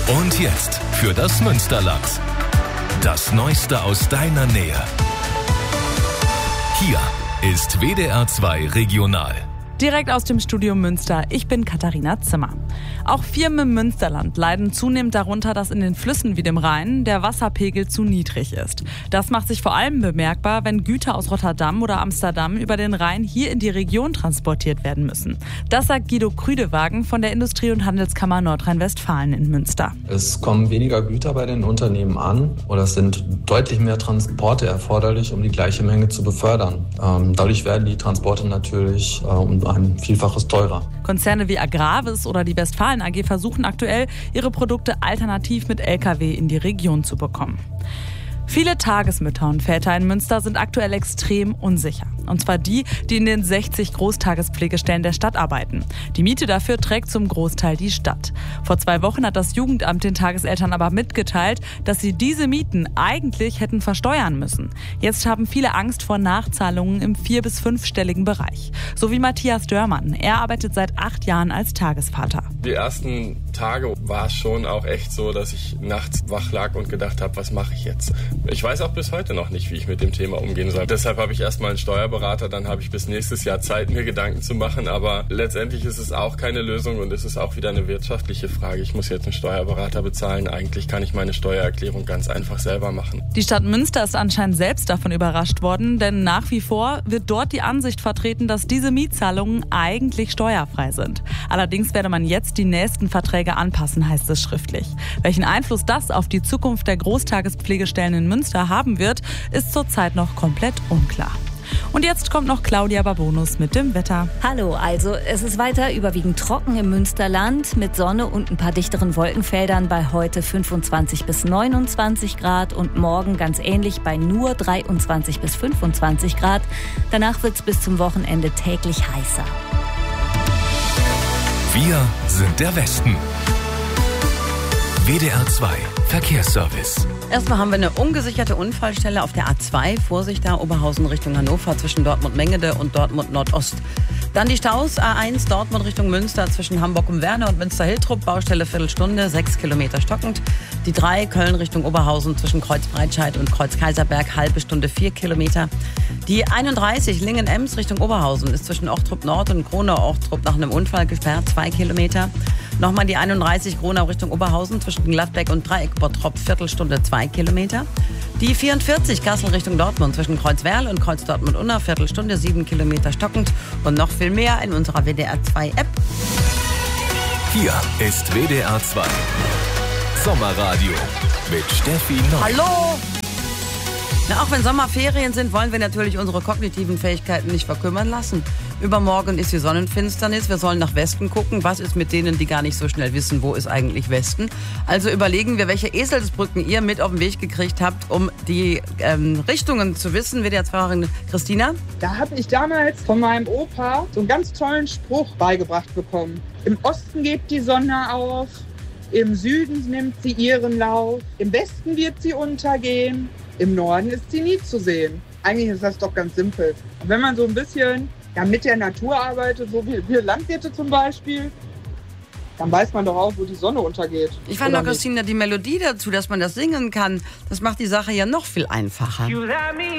Und jetzt für das Münsterland. Das Neueste aus deiner Nähe. Hier ist WDR 2 Regional. Direkt aus dem Studio Münster, ich bin Katharina Zimmer. Auch Firmen im Münsterland leiden zunehmend darunter, dass in den Flüssen wie dem Rhein der Wasserpegel zu niedrig ist. Das macht sich vor allem bemerkbar, wenn Güter aus Rotterdam oder Amsterdam über den Rhein hier in die Region transportiert werden müssen. Das sagt Guido Krüdewagen von der Industrie- und Handelskammer Nordrhein-Westfalen in Münster. Es kommen weniger Güter bei den Unternehmen an oder es sind deutlich mehr Transporte erforderlich, um die gleiche Menge zu befördern. Dadurch werden die Transporte natürlich um ein Vielfaches teurer. Konzerne wie Agravis oder die Westfalen AG versuchen aktuell, ihre Produkte alternativ mit Lkw in die Region zu bekommen. Viele Tagesmütter und Väter in Münster sind aktuell extrem unsicher. Und zwar die in den 60 Großtagespflegestellen der Stadt arbeiten. Die Miete dafür trägt zum Großteil die Stadt. Vor 2 Wochen hat das Jugendamt den Tageseltern aber mitgeteilt, dass sie diese Mieten eigentlich hätten versteuern müssen. Jetzt haben viele Angst vor Nachzahlungen im 4- bis 5-stelligen Bereich. So wie Matthias Dörmann. Er arbeitet seit 8 Jahren als Tagesvater. Die ersten Tage war es schon auch echt so, dass ich nachts wach lag und gedacht habe, was mache ich jetzt? Ich weiß auch bis heute noch nicht, wie ich mit dem Thema umgehen soll. Deshalb habe ich erstmal einen Steuerberater, dann habe ich bis nächstes Jahr Zeit, mir Gedanken zu machen. Aber letztendlich ist es auch keine Lösung und es ist auch wieder eine wirtschaftliche Frage. Ich muss jetzt einen Steuerberater bezahlen. Eigentlich kann ich meine Steuererklärung ganz einfach selber machen. Die Stadt Münster ist anscheinend selbst davon überrascht worden, denn nach wie vor wird dort die Ansicht vertreten, dass diese Mietzahlungen eigentlich steuerfrei sind. Allerdings werde man jetzt die nächsten Verträge anpassen, heißt es schriftlich. Welchen Einfluss das auf die Zukunft der Großtagespflegestellen in Münster haben wird, ist zurzeit noch komplett unklar. Und jetzt kommt noch Claudia Babonus mit dem Wetter. Hallo, also es ist weiter überwiegend trocken im Münsterland mit Sonne und ein paar dichteren Wolkenfeldern bei heute 25 bis 29 Grad und morgen ganz ähnlich bei nur 23 bis 25 Grad. Danach wird es bis zum Wochenende täglich heißer. Wir sind der Westen. WDR 2 Verkehrsservice. Erstmal haben wir eine ungesicherte Unfallstelle auf der A2. Vorsicht da, Oberhausen Richtung Hannover zwischen Dortmund-Mengede und Dortmund-Nordost. Dann die Staus, A1 Dortmund Richtung Münster zwischen Hamburg-Umwerner und Münster-Hiltrup. Baustelle Viertelstunde, 6 Kilometer stockend. Die 3 Köln Richtung Oberhausen zwischen Kreuz-Breitscheid und Kreuz-Kaiserberg, halbe Stunde 4 Kilometer. Die 31 Lingen-Ems Richtung Oberhausen ist zwischen Ochtrup Nord und Kronau-Ochtrup nach einem Unfall gesperrt, 2 Kilometer. Nochmal die 31 Gronau Richtung Oberhausen zwischen Gladbeck und Dreieck-Bottrop, Viertelstunde 2 Kilometer. Die 44 Kassel Richtung Dortmund zwischen Kreuzwerl und Kreuz Dortmund-Unna, Viertelstunde 7 Kilometer stockend und noch viel mehr in unserer WDR 2 App. Hier ist WDR 2 Sommerradio mit Steffi Neu. Hallo! Na, auch wenn Sommerferien sind, wollen wir natürlich unsere kognitiven Fähigkeiten nicht verkümmern lassen. Übermorgen ist die Sonnenfinsternis. Wir sollen nach Westen gucken. Was ist mit denen, die gar nicht so schnell wissen, wo ist eigentlich Westen? Also überlegen wir, welche Eselsbrücken ihr mit auf den Weg gekriegt habt, um die Richtungen zu wissen. WDR-Fahrerin Christina? Da habe ich damals von meinem Opa so einen ganz tollen Spruch beigebracht bekommen. Im Osten geht die Sonne auf, im Süden nimmt sie ihren Lauf, im Westen wird sie untergehen, im Norden ist sie nie zu sehen. Eigentlich ist das doch ganz simpel. Und wenn man so ein bisschen mit der Natur arbeitet, so wie wir Landwirte zum Beispiel, dann weiß man doch auch, wo die Sonne untergeht. Ich fand doch, Christina, die Melodie dazu, dass man das singen kann, das macht die Sache ja noch viel einfacher.